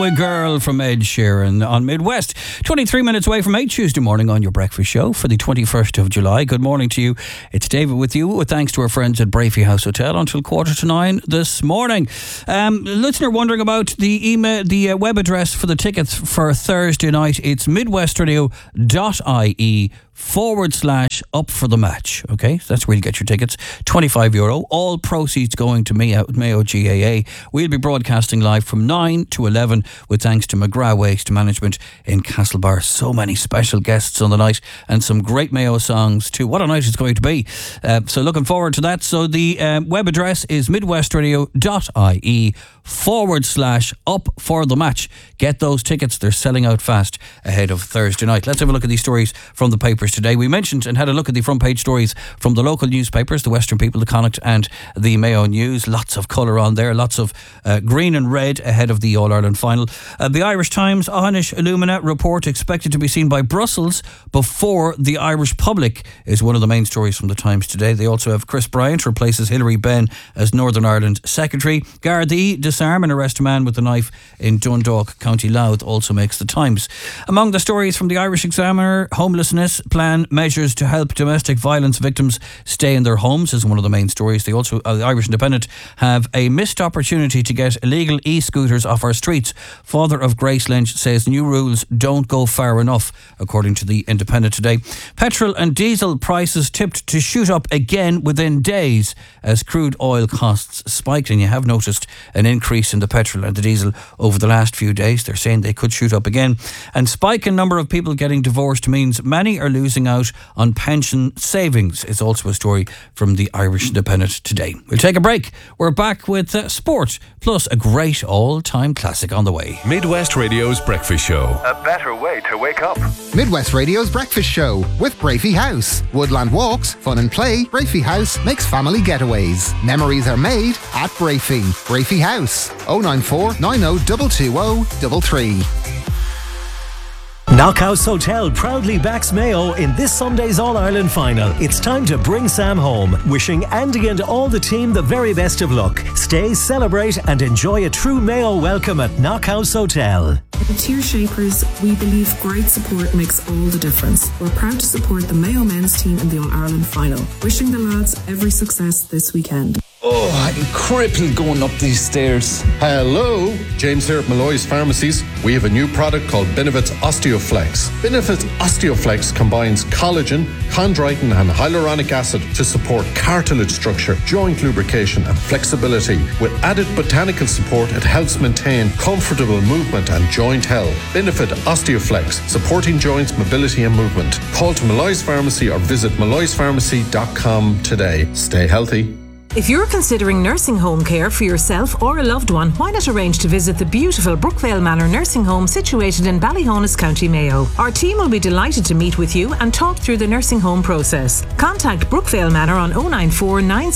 Galway Girl from Ed Sheeran on Midwest. 23 minutes away from 8 Tuesday morning on your breakfast show for the 21st of July. Good morning to you. It's David with you, with thanks to our friends at Brafey House Hotel until 8:45 this morning. Listener wondering about the web address for the tickets for Thursday night. It's midwestradio.ie/up for the match. Okay, so that's where you get your tickets. €25. All proceeds going to Mayo GAA. We'll be broadcasting live from 9 to 11 with thanks to McGrath Waste Management in Castlebar. So many special guests on the night and some great Mayo songs too. What a night it's going to be. So looking forward to that. So the web address is midwestradio.ie/up for the match. Get those tickets. They're selling out fast ahead of Thursday night. Let's have a look at these stories from the papers today. We mentioned and had a look at the front page stories from the local newspapers, the Western People, the Connacht and the Mayo News. Lots of colour on there, lots of green and red ahead of the All-Ireland final. The Irish Times, Ohainish Illumina report expected to be seen by Brussels before the Irish public is one of the main stories from the Times today. They also have Chris Bryant replaces Hilary Benn as Northern Ireland Secretary. Gardaí disarm and arrest a man with a knife in Dundalk, County Louth also makes the Times. Among the stories from the Irish Examiner, homelessness plan measures to help domestic violence victims stay in their homes is one of the main stories. They also, the Irish Independent, have a missed opportunity to get illegal e-scooters off our streets. Father of Grace Lynch says new rules don't go far enough, according to the Independent today. Petrol and diesel prices tipped to shoot up again within days as crude oil costs spiked, and you have noticed an increase in the petrol and the diesel over the last few days. They're saying they could shoot up again. And spike in number of people getting divorced means many are losing out on pension savings. It's also a story from the Irish Independent today. We'll take a break. We're back with sport, plus a great all-time classic on the way. Midwest Radio's Breakfast Show. A better way to wake up. Midwest Radio's Breakfast Show with Brafey House. Woodland walks, fun and play. Brafey House makes family getaways. Memories are made at Brafey. Brafey House. 094 90 220 33. Knockhouse Hotel proudly backs Mayo in this Sunday's All-Ireland final. It's time to bring Sam home. Wishing Andy and all the team the very best of luck. Stay, celebrate and enjoy a true Mayo welcome at Knockhouse Hotel. At the Tear Shapers, we believe great support makes all the difference. We're proud to support the Mayo men's team in the All-Ireland final. Wishing the lads every success this weekend. Oh, I'm crippled going up these stairs. Hello, James here at Malloy's Pharmacies. We have a new product called Benefits Osteoflex. Benefits Osteoflex combines collagen, chondroitin and hyaluronic acid to support cartilage structure, joint lubrication and flexibility. With added botanical support, it helps maintain comfortable movement and joint health. Benefit Osteoflex, supporting joints, mobility and movement. Call to Malloy's Pharmacy or visit malloyspharmacy.com today. Stay healthy. If you're considering nursing home care for yourself or a loved one, why not arrange to visit the beautiful Brookvale Manor Nursing Home situated in Ballyhonus, County Mayo. Our team will be delighted to meet with you and talk through the nursing home process. Contact Brookvale Manor on 094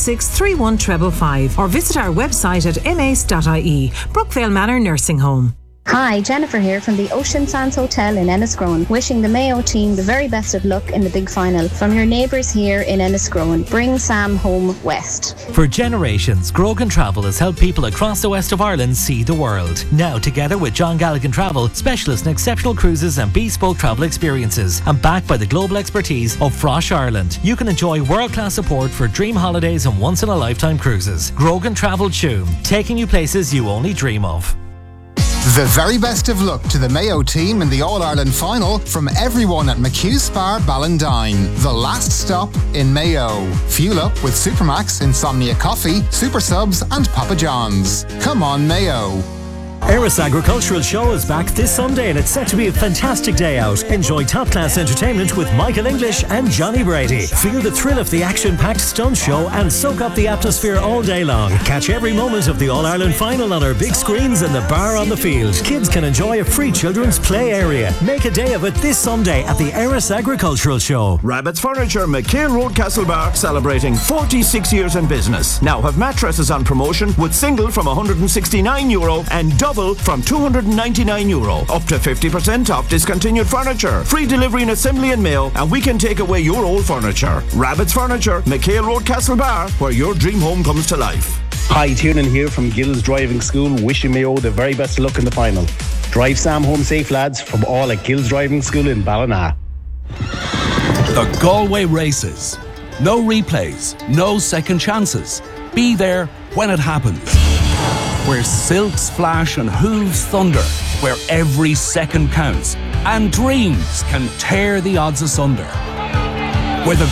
9631 555 or visit our website at mace.ie. Brookvale Manor Nursing Home. Hi, Jennifer here from the Ocean Sands Hotel in Enniscrone, wishing the Mayo team the very best of luck in the big final. From your neighbours here in Enniscrone, bring Sam home west. For generations, Grogan Travel has helped people across the west of Ireland see the world. Now, together with John Galligan Travel, specialists in exceptional cruises and bespoke travel experiences, and backed by the global expertise of Frosh Ireland, you can enjoy world-class support for dream holidays and once-in-a-lifetime cruises. Grogan Travel Tuam, taking you places you only dream of. The very best of luck to the Mayo team in the All-Ireland final from everyone at McHugh Spa Ballindine, the last stop in Mayo. Fuel up with Supermax, Insomnia Coffee, Super Subs and Papa John's. Come on, Mayo. Eris Agricultural Show is back this Sunday and it's set to be a fantastic day out. Enjoy top-class entertainment with Michael English and Johnny Brady. Feel the thrill of the action-packed stunt show and soak up the atmosphere all day long. Catch every moment of the All-Ireland final on our big screens in the bar on the field. Kids can enjoy a free children's play area. Make a day of it this Sunday at the Eris Agricultural Show. Rabbit's Furniture, McHale Road, Castlebar, celebrating 46 years in business. Now have mattresses on promotion with single from €169 and double from €299. Up to 50% off discontinued furniture. Free delivery and assembly in Mayo, and we can take away your old furniture. Rabbit's Furniture, McHale Road, Castlebar, where your dream home comes to life. Hi, Tiernan here from Gills Driving School, wishing Mayo the very best of luck in the final. Drive Sam home safe, lads, from all at Gills Driving School in Ballina. The Galway Races. No replays, no second chances. Be there when it happens. Where silks flash and hooves thunder. Where every second counts and dreams can tear the odds asunder. Where the